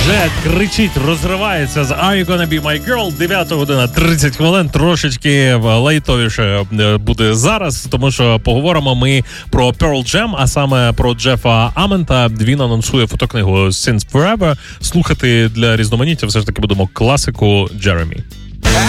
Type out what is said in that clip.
Вже кричить, розривається з Are You Gonna Be My Girl. 9 година 30 хвилин. Трошечки лайтовіше буде зараз, тому що поговоримо ми про Pearl Jam, а саме про Джефа Амента. Він анонсує фотокнигу Since Forever. Слухати для різноманіття все ж таки будемо класику Jeremy.